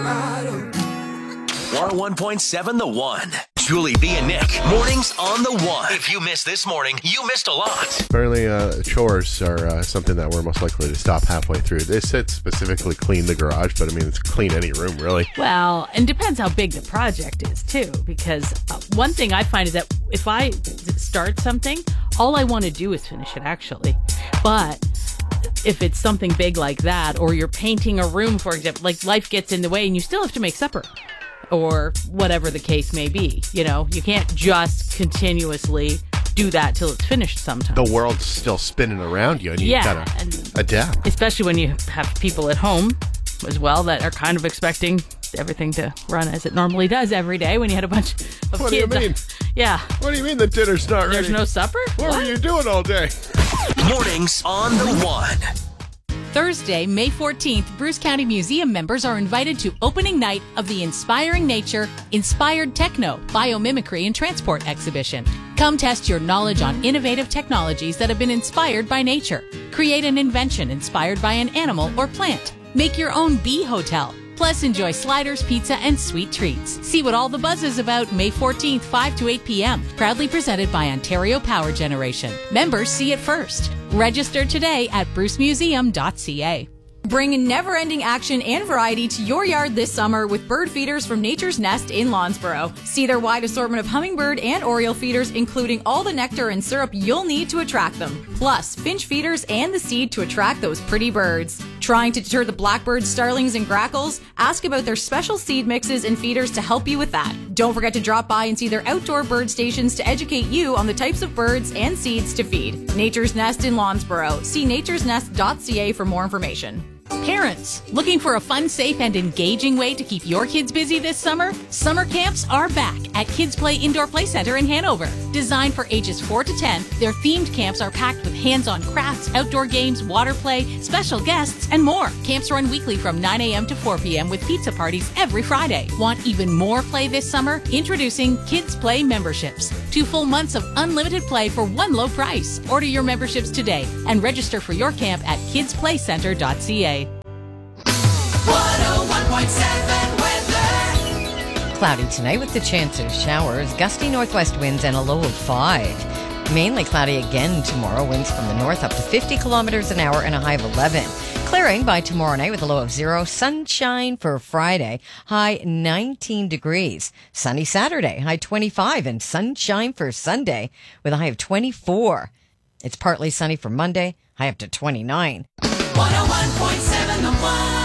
101.7 The One. Julie B and Nick. Mornings on The One. If you missed this morning, you missed a lot. Apparently, chores are something that we're most likely to stop halfway through. They said specifically clean the garage, but I mean, it's clean any room, really. Well, and depends how big the project is, too, because one thing I find is that if I start something, all I want to do is finish it, actually. But if it's something big like that, or you're painting a room, for example, like life gets in the way and you still have to make supper. Or whatever the case may be. You know, you can't just continuously do that till it's finished sometimes. The world's still spinning around you and you gotta adapt. Especially when you have people at home as well that are kind of expecting everything to run as it normally does every day when you had a bunch of What kids. do you mean? Yeah. What do you mean the dinner's not ready? There's no supper? What were you doing all day? Mornings on The One. Thursday, May 14th, Bruce County Museum members are invited to opening night of the Inspiring Nature, Inspired Techno, Biomimicry and Transport exhibition. Come test your knowledge on innovative technologies that have been inspired by nature. Create an invention inspired by an animal or plant. Make your own bee hotel. Plus, enjoy sliders, pizza, and sweet treats. See what all the buzz is about May 14th, 5 to 8 p.m. Proudly presented by Ontario Power Generation. Members see it first. Register today at brucemuseum.ca. Bring never-ending action and variety to your yard this summer with bird feeders from Nature's Nest in Lawnsboro. See their wide assortment of hummingbird and oriole feeders, including all the nectar and syrup you'll need to attract them. Plus, finch feeders and the seed to attract those pretty birds. Trying to deter the blackbirds, starlings, and grackles? Ask about their special seed mixes and feeders to help you with that. Don't forget to drop by and see their outdoor bird stations to educate you on the types of birds and seeds to feed. Nature's Nest in Lawnsboro. See naturesnest.ca for more information. Parents, looking for a fun, safe, and engaging way to keep your kids busy this summer? Summer camps are back at Kids Play Indoor Play Center in Hanover. Designed for ages 4 to 10, their themed camps are packed with hands-on crafts, outdoor games, water play, special guests, and more. Camps run weekly from 9 a.m. to 4 p.m. with pizza parties every Friday. Want even more play this summer? Introducing Kids Play memberships. 2 full months of unlimited play for one low price. Order your memberships today and register for your camp at kidsplaycenter.ca. 101.7 weather. Cloudy tonight with the chance of showers, gusty northwest winds, and a low of 5. Mainly cloudy again tomorrow, winds from the north up to 50 kilometers an hour and a high of 11. Clearing by tomorrow night with a low of 0. Sunshine for Friday, high 19 degrees. Sunny Saturday, high 25. And sunshine for Sunday with a high of 24. It's partly sunny for Monday, high up to 29. 101.7 The One.